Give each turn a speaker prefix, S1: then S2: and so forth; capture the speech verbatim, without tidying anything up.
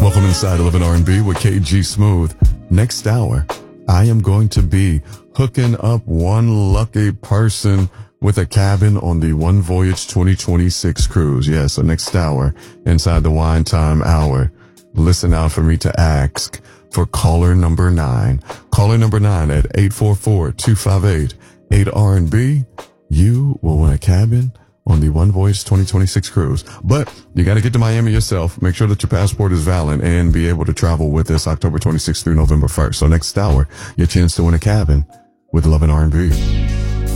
S1: Welcome inside Living R and B with K G Smooth. Next hour, I am going to be hooking up one lucky person with a cabin on the One Voyage twenty twenty-six cruise. Yes, so next hour, inside the Wine Time Hour, listen out for me to ask for caller number nine. Caller number nine at eight four four, two five eight, eight R and B. You will win a cabin on the One Voyage twenty twenty-six cruise. But you got to get to Miami yourself. Make sure that your passport is valid and be able to travel with us October twenty-sixth through November first. So next hour, your chance to win a cabin with Love and R and B.